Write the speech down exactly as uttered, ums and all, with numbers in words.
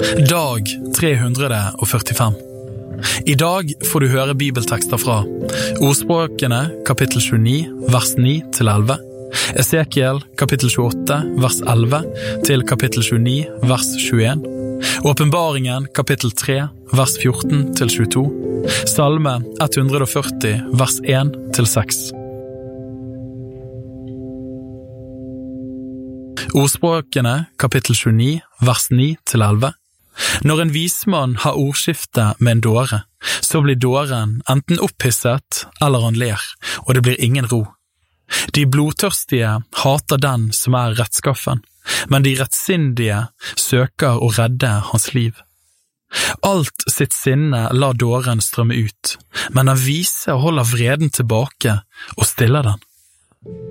Dag tre hundre og førtifem. I dag får du høre bibeltekster fra Ordspråkene, kapittel tjueni, vers ni til elleve, Esekiel, kapittel tjueåtte, vers elleve til kapittel tjueni, vers tjueen, Åpenbaringen, kapittel tre, vers fjorten til tjueto, Salme ett hundre og førti, vers én til seks. Ordspråkene, kapittel tjueni, vers ni til elleve. Når en vismann har ordskifte med en dåre, så blir dåren enten opphisset eller han ler, og det blir ingen ro. De blodtørstige hater den som er rettskaffen, men de rettsindige søker å redde hans liv. Alt sitt sinne lar dåren strømme ut, men den vise holder vreden tilbake og stiller den.